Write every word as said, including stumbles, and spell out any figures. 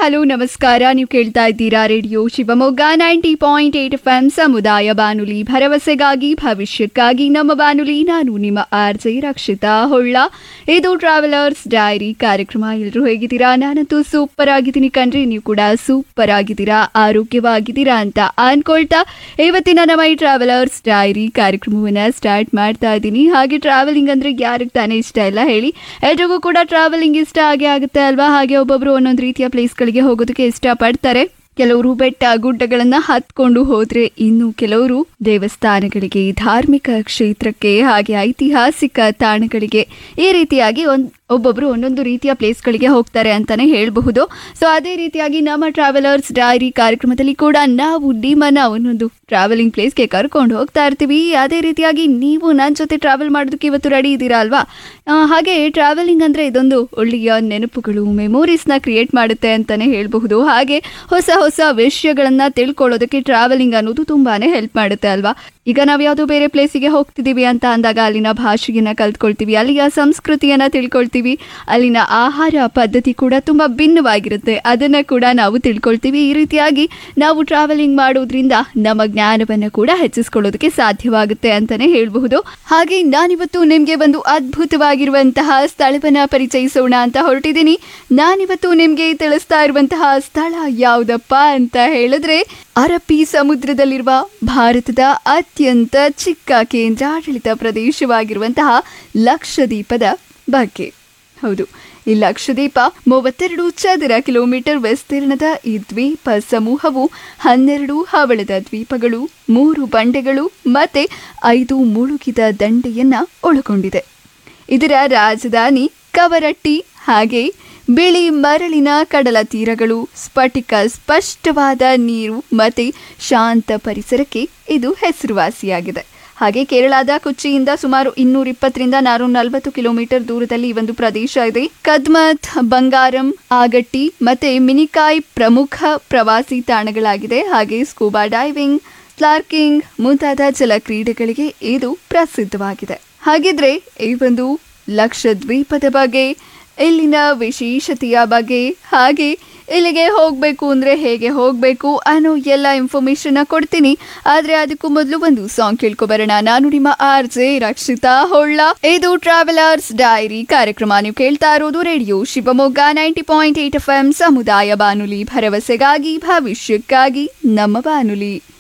Hello ನಮಸ್ಕಾರ. ನೀವು ಕೇಳ್ತಾ ಇದ್ದೀರಾ radio Shivamogga ninety point eight F M ಸಮುದಾಯ ಬಾನುಲಿ, ಭರವಸೆಗಾಗಿ ಭವಿಷ್ಯಕ್ಕಾಗಿ ನಮ್ಮ ಬಾನುಲಿ. ನಾನು ನಿಮ್ಮ ಆರ್ ಜೆ ರಕ್ಷಿತಾ ಹೊಳ್ಳ. ಇದು ಟ್ರಾವೆಲರ್ಸ್ ಡೈರಿ ಕಾರ್ಯಕ್ರಮ. ಎಲ್ಲರೂ ಹೇಗಿದ್ದೀರಾ? ನಾನಂತೂ ಸೂಪರ್ ಆಗಿದ್ದೀನಿ ಕಣ್ರಿ. ನೀವು ಕೂಡ ಸೂಪರ್ ಆಗಿದ್ದೀರಾ, ಆರೋಗ್ಯವಾಗಿದ್ದೀರಾ ಅಂತ ಅನ್ಕೊಳ್ತಾ ಇವತ್ತಿನ ನಮ್ಮ ಈ ಟ್ರಾವೆಲರ್ಸ್ ಡೈರಿ ಕಾರ್ಯಕ್ರಮವನ್ನ ಸ್ಟಾರ್ಟ್ ಮಾಡ್ತಾ ಇದ್ದೀನಿ. ಹಾಗೆ ಟ್ರಾವೆಲಿಂಗ್ ಅಂದ್ರೆ ಯಾರಿಗೆ ತಾನೇ ಇಷ್ಟ ಇಲ್ಲ ಹೇಳಿ? ಎಲ್ರಿಗೂ ಕೂಡ ಟ್ರಾವೆಲಿಂಗ್ ಇಷ್ಟ ಆಗೇ ಆಗುತ್ತೆ ಅಲ್ವಾ? ಹಾಗೆ ಒಬ್ಬೊಬ್ರು ಒಂದೊಂದು ರೀತಿಯ ಪ್ಲೇಸ್ಗಳಿಗೆ ಹೋಗೋದಕ್ಕೆ ಇಷ್ಟಪಡ್ತಾರೆ. ಕೆಲವರು ಬೆಟ್ಟ ಗುಡ್ಡಗಳನ್ನ ಹತ್ಕೊಂಡು ಹೋದ್ರೆ, ಇನ್ನು ಕೆಲವರು ದೇವಸ್ಥಾನಗಳಿಗೆ, ಧಾರ್ಮಿಕ ಕ್ಷೇತ್ರಕ್ಕೆ, ಹಾಗೆ ಐತಿಹಾಸಿಕ ತಾಣಗಳಿಗೆ, ಈ ರೀತಿಯಾಗಿ ಒಂದ್ ಒಬ್ಬೊಬ್ರು ಒಂದೊಂದು ರೀತಿಯ ಪ್ಲೇಸ್ಗಳಿಗೆ ಹೋಗ್ತಾರೆ ಅಂತಾನೆ ಹೇಳಬಹುದು. ಸೊ ಅದೇ ರೀತಿಯಾಗಿ ನಮ್ಮ ಟ್ರಾವೆಲರ್ಸ್ ಡೈರಿ ಕಾರ್ಯಕ್ರಮದಲ್ಲಿ ಕೂಡ ನಾವು ನಿಮ್ಮನ್ನ ಒಂದೊಂದು ಟ್ರಾವೆಲಿಂಗ್ ಪ್ಲೇಸ್ಗೆ ಕರ್ಕೊಂಡು ಹೋಗ್ತಾ ಇರ್ತೀವಿ. ಅದೇ ರೀತಿಯಾಗಿ ನೀವು ನನ್ನ ಜೊತೆ ಟ್ರಾವೆಲ್ ಮಾಡೋದಕ್ಕೆ ಇವತ್ತು ರೆಡಿ ಇದ್ದೀರಾ ಅಲ್ವಾ? ಹಾಗೆ ಟ್ರಾವೆಲಿಂಗ್ ಅಂದ್ರೆ ಇದೊಂದು ಒಳ್ಳೆಯ ನೆನಪುಗಳು, ಮೆಮೊರೀಸ್ನ ಕ್ರಿಯೇಟ್ ಮಾಡುತ್ತೆ ಅಂತಾನೆ ಹೇಳಬಹುದು. ಹಾಗೆ ಹೊಸ ಹೊಸ ವಿಷಯಗಳನ್ನ ತಿಳ್ಕೊಳ್ಳೋದಕ್ಕೆ ಟ್ರಾವೆಲಿಂಗ್ ಅನ್ನೋದು ತುಂಬಾನೇ ಹೆಲ್ಪ್ ಮಾಡುತ್ತೆ ಅಲ್ವಾ? ಈಗ ನಾವು ಯಾವುದೋ ಬೇರೆ ಪ್ಲೇಸಿಗೆ ಹೋಗ್ತಿದ್ದೀವಿ ಅಂತ ಅಂದಾಗ ಅಲ್ಲಿನ ಭಾಷೆಯನ್ನ ಕಲ್ತ್ಕೊಳ್ತೀವಿ, ಅಲ್ಲಿಯ ಸಂಸ್ಕೃತಿಯನ್ನ ತಿಳ್ಕೊಳ್ತೀವಿ, ಅಲ್ಲಿನ ಆಹಾರ ಪದ್ಧತಿ ಕೂಡ ತುಂಬಾ ಭಿನ್ನವಾಗಿರುತ್ತೆ, ಅದನ್ನ ಕೂಡ ನಾವು ತಿಳ್ಕೊಳ್ತೀವಿ. ಈ ರೀತಿಯಾಗಿ ನಾವು ಟ್ರಾವೆಲಿಂಗ್ ಮಾಡೋದ್ರಿಂದ ನಮ್ಮ ಜ್ಞಾನವನ್ನ ಕೂಡ ಹೆಚ್ಚಿಸ್ಕೊಳ್ಳೋದಕ್ಕೆ ಸಾಧ್ಯವಾಗುತ್ತೆ ಅಂತಾನೆ ಹೇಳಬಹುದು. ಹಾಗೆ ನಾನಿವತ್ತು ನಿಮ್ಗೆ ಒಂದು ಅದ್ಭುತವಾಗಿರುವಂತಹ ಸ್ಥಳವನ್ನ ಪರಿಚಯಿಸೋಣ ಅಂತ ಹೊರಟಿದ್ದೀನಿ. ನಾನಿವತ್ತು ನಿಮ್ಗೆ ತಿಳಿಸ್ತಾ ಇರುವಂತಹ ಸ್ಥಳ ಯಾವುದಪ್ಪ ಅಂತ ಹೇಳಿದ್ರೆ, ಅರಬ್ಬಿ ಸಮುದ್ರದಲ್ಲಿರುವ ಭಾರತದ ಅತ್ಯಂತ ಚಿಕ್ಕ ಕೇಂದ್ರಾಡಳಿತ ಪ್ರದೇಶವಾಗಿರುವಂತಹ ಲಕ್ಷದ್ವೀಪದ ಬಗ್ಗೆ. ಹೌದು, ಈ ಲಕ್ಷದ್ವೀಪ ಮೂವತ್ತೆರಡು ಚದರ ಕಿಲೋಮೀಟರ್ ವಿಸ್ತೀರ್ಣದ ಈ ದ್ವೀಪ ಸಮೂಹವು ಹನ್ನೆರಡು ಹವಳದ ದ್ವೀಪಗಳು, ಮೂರು ಬಂಡೆಗಳು ಮತ್ತೆ ಐದು ಮುಳುಗಿದ ದಂಡೆಯನ್ನ ಒಳಗೊಂಡಿದೆ. ಇದರ ರಾಜಧಾನಿ ಕವರಟ್ಟಿ. ಹಾಗೆ ಬಿಳಿ ಮರಳಿನ ಕಡಲ ತೀರಗಳು, ಸ್ಫಟಿಕ ಸ್ಪಷ್ಟವಾದ ನೀರು ಮತ್ತೆ ಶಾಂತ ಪರಿಸರಕ್ಕೆ ಇದು ಹೆಸರುವಾಸಿಯಾಗಿದೆ. ಹಾಗೆ ಕೇರಳದ ಕೊಚ್ಚಿಯಿಂದ ಸುಮಾರು ಇನ್ನೂರ ಇಪ್ಪತ್ತರಿಂದ ನಾನೂರ ನಲವತ್ತು ಕಿಲೋಮೀಟರ್ ದೂರದಲ್ಲಿ ಈ ಒಂದು ಪ್ರದೇಶ ಇದೆ. ಕದ್ಮತ್, ಬಂಗಾರಂ, ಆಗಟ್ಟಿ ಮತ್ತೆ ಮಿನಿಕಾಯ್ ಪ್ರಮುಖ ಪ್ರವಾಸಿ ತಾಣಗಳಾಗಿದೆ. ಹಾಗೆ ಸ್ಕೂಬಾ ಡೈವಿಂಗ್, ಸ್ಲಾರ್ಕಿಂಗ್ ಮುಂತಾದ ಜಲ ಕ್ರೀಡೆಗಳಿಗೆ ಇದು ಪ್ರಸಿದ್ಧವಾಗಿದೆ. ಹಾಗಿದ್ರೆ ಈ ಒಂದು ಲಕ್ಷದ್ವೀಪದ ಬಗ್ಗೆ, ಇಲ್ಲಿನ ವಿಶೇಷತೆಯ ಬಗ್ಗೆ, ಹಾಗೆ ಇಲ್ಲಿಗೆ ಹೋಗಬೇಕು ಅಂದರೆ ಹೇಗೆ ಹೋಗಬೇಕು ಅನ್ನೋ ಎಲ್ಲ ಇನ್ಫಾರ್ಮೇಷನ್ ಕೊಡ್ತೀನಿ. ಆದರೆ ಅದಕ್ಕೂ ಮೊದಲು ಒಂದು ಸಾಂಗ್ ಕೇಳ್ಕೊಬರೋಣ. ನಾನು ನಿಮ್ಮ ಆರ್ ಜೆ ರಕ್ಷಿತಾ ಹೊಳ್ಳ. ಇದು ಟ್ರಾವೆಲರ್ಸ್ ಡೈರಿ ಕಾರ್ಯಕ್ರಮ. ನೀವು ಕೇಳ್ತಾ ಇರೋದು radio Shivamogga ninety point eight F M ಸಮುದಾಯ ಬಾನುಲಿ, ಭರವಸೆಗಾಗಿ ಭವಿಷ್ಯಕ್ಕಾಗಿ ನಮ್ಮ ಬಾನುಲಿ.